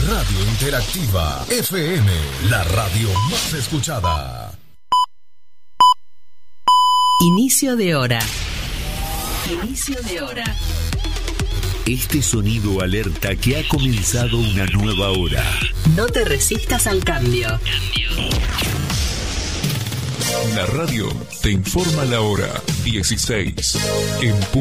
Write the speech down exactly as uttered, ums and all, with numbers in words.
Radio Interactiva F M, la radio más escuchada. Inicio de hora. Inicio de hora. Este sonido alerta que ha comenzado una nueva hora. No te resistas al cambio. La radio te informa la hora dieciséis en punto.